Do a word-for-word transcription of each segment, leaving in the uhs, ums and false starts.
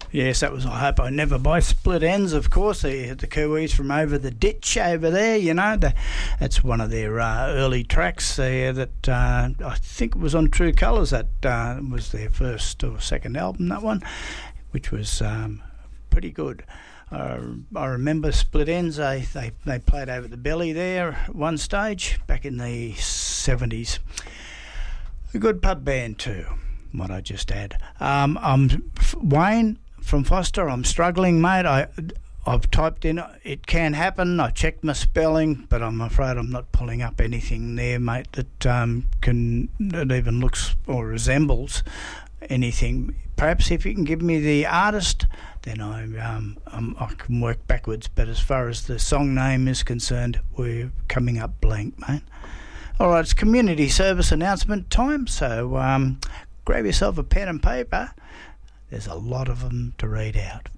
Yes, that was I Hope I Never Buy. Split Ends, of course, the, the Kiwis from over the ditch over there, you know. The, that's one of their uh, early tracks there that uh, I think it was on True Colours. That uh, was their first or second album, that one, which was um, pretty good. Uh, I remember Split Ends, they, they, they played over the Belly there at one stage back in the seventies. A good pub band too, might I just add. Um, I'm Wayne from Foster. I'm struggling, mate. I, I've typed in, it can happen. I checked my spelling, but I'm afraid I'm not pulling up anything there, mate, that um, can that even looks or resembles anything. Perhaps if you can give me the artist, then I um I'm, I can work backwards. But as far as the song name is concerned, we're coming up blank, mate. All right, it's community service announcement time. So um, grab yourself a pen and paper. There's a lot of them to read out.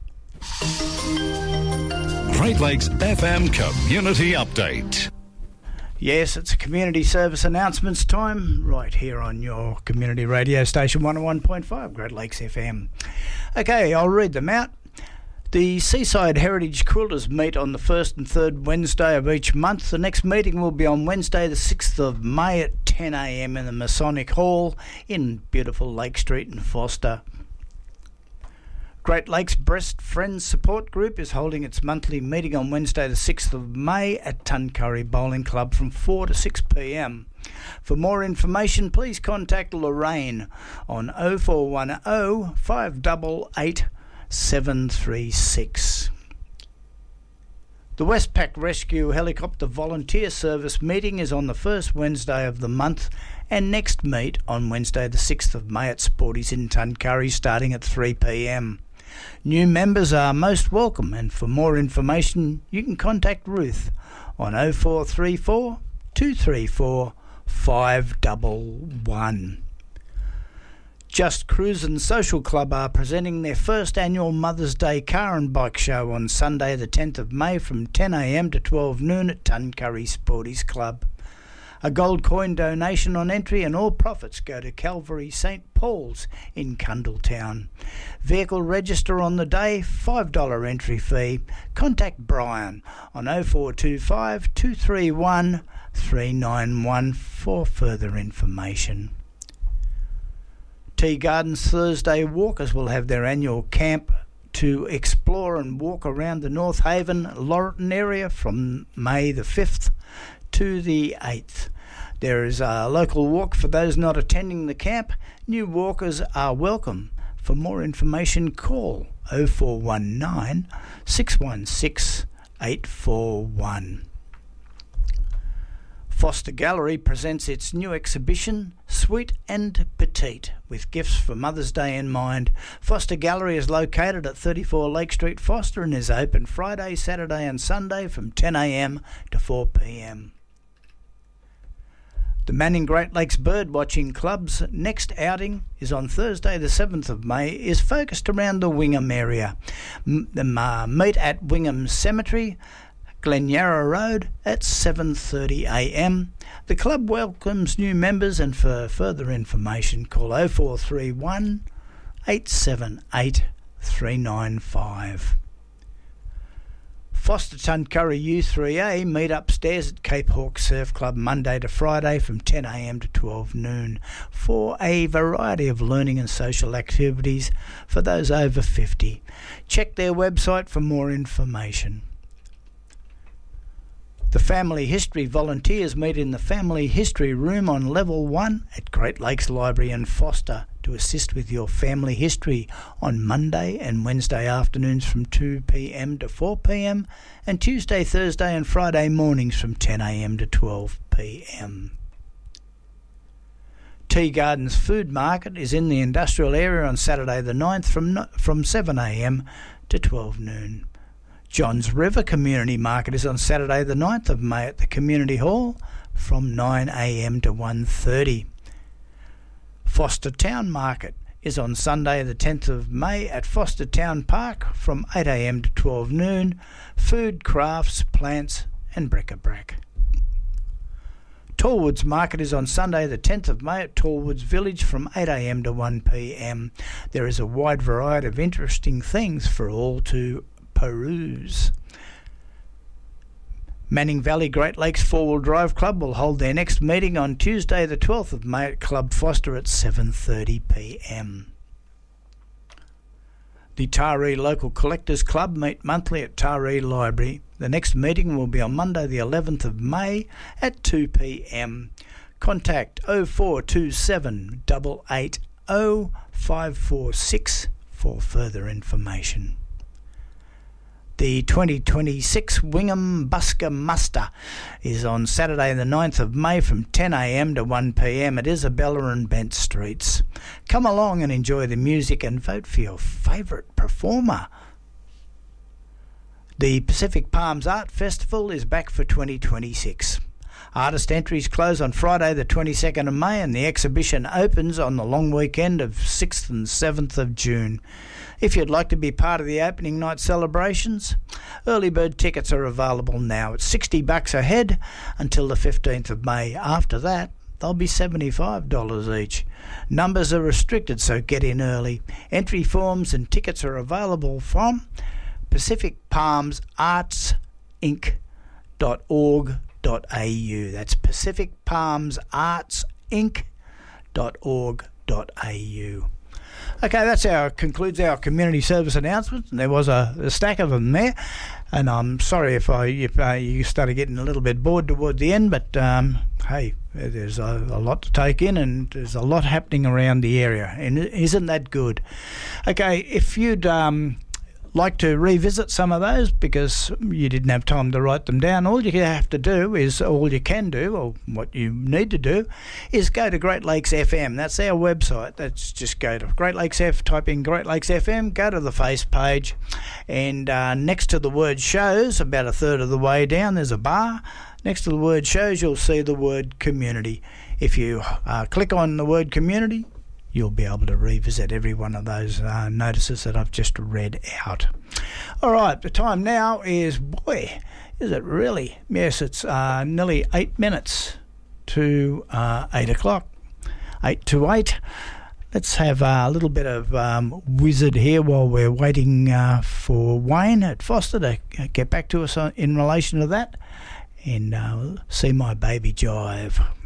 Great Lakes F M Community Update. Yes, it's a community service announcements time right here on your community radio station one oh one point five, Great Lakes F M. Okay, I'll read them out. The Seaside Heritage Quilters meet on the first and third Wednesday of each month. The next meeting will be on Wednesday the sixth of May at ten a m in the Masonic Hall in beautiful Lake Street in Foster. Great Lakes Breast Friends Support Group is holding its monthly meeting on Wednesday the sixth of May at Tuncurry Bowling Club from four to six p m. For more information, please contact Lorraine on oh four one oh, five eight eight, seven three six. The Westpac Rescue Helicopter Volunteer Service meeting is on the first Wednesday of the month and next meet on Wednesday the sixth of May at Sporties in Tuncurry starting at three p m. New members are most welcome, and for more information you can contact Ruth on oh four three four, two three four, five one one. Just Cruisin' Social Club are presenting their first annual Mother's Day car and bike show on Sunday the tenth of May from ten a m to twelve noon at Tuncurry Sporties Club. A gold coin donation on entry and all profits go to Calvary Saint Paul's in Cundletown. Vehicle register on the day, five dollars entry fee. Contact Brian on oh four two five, two three one, three nine one for further information. Tea Gardens Thursday Walkers will have their annual camp to explore and walk around the North Haven, Laurelton area from May the fifth to the eighth. There is a local walk for those not attending the camp. New walkers are welcome. For more information, call oh four one nine, six one six, eight four one. Foster Gallery presents its new exhibition, Sweet and Petite, with gifts for Mother's Day in mind. Foster Gallery is located at thirty-four Lake Street, Foster, and is open Friday, Saturday and Sunday from ten a m to four p m. The Manning Great Lakes Birdwatching Club's next outing is on Thursday the seventh of May, is focused around the Wingham area. M- the uh, meet at Wingham Cemetery, Glen Yarra Road at seven thirty a m. The club welcomes new members, and for further information call oh four three one, eight seven eight, three nine five. Foster Tuncurry U three A meet upstairs at Cape Hawk Surf Club Monday to Friday from ten a m to twelve noon for a variety of learning and social activities for those over fifty. Check their website for more information. The Family History Volunteers meet in the Family History Room on Level one at Great Lakes Library in Foster to assist with your family history on Monday and Wednesday afternoons from two p m to four p m and Tuesday, Thursday and Friday mornings from ten a m to twelve p m. Tea Gardens Food Market is in the industrial area on Saturday the ninth from, from seven a m to twelve noon. Johns River Community Market is on Saturday the ninth of May at the Community Hall from nine a m to one thirty. Foster Town Market is on Sunday the tenth of May at Foster Town Park from eight a m to twelve noon. Food, crafts, plants and bric-a-brac. Tallwoods Market is on Sunday the tenth of May at Tallwoods Village from eight a m to one p m. There is a wide variety of interesting things for all to peruse. Manning Valley Great Lakes Four-Wheel Drive Club will hold their next meeting on Tuesday the twelfth of May at Club Foster at seven thirty p m. The Taree Local Collectors Club meet monthly at Taree Library. The next meeting will be on Monday the eleventh of May at two p m. Contact oh four two seven, eight eight oh, five four six for further information. The twenty twenty-six Wingham Busker Muster is on Saturday the ninth of May from ten a m to one p m at Isabella and Bent Streets. Come along and enjoy the music and vote for your favourite performer. The Pacific Palms Art Festival is back for twenty twenty-six. Artist entries close on Friday the twenty-second of May and the exhibition opens on the long weekend of sixth and seventh of June. If you'd like to be part of the opening night celebrations, early bird tickets are available now at sixty bucks a head until the fifteenth of May. After that, they'll be seventy-five dollars each. Numbers are restricted, so get in early. Entry forms and tickets are available from pacific palms arts inc dot org dot a u. That's pacific palms arts inc dot org dot a u. Okay, that's our concludes our community service announcements. And there was a, a stack of them there, and I'm sorry if I if uh, you started getting a little bit bored toward the end, but um, hey, there's a, a lot to take in, and there's a lot happening around the area, and isn't that good? Okay, if you'd um, like to revisit some of those because you didn't have time to write them down, all you have to do is, all you can do, or what you need to do, is go to Great Lakes F M. That's our website. That's just go to Great Lakes F, type in Great Lakes F M, go to the face page, and uh, next to the word shows, about a third of the way down, there's a bar. Next to the word shows, you'll see the word community. If you uh, click on the word community, you'll be able to revisit every one of those uh, notices that I've just read out. All right, the time now is, boy, is it really? Yes, it's uh, nearly eight minutes to uh, eight o'clock. Eight to eight. Let's have a little bit of um, wizard here while we're waiting uh, for Wayne at Foster to get back to us in relation to that, and uh, see my baby jive.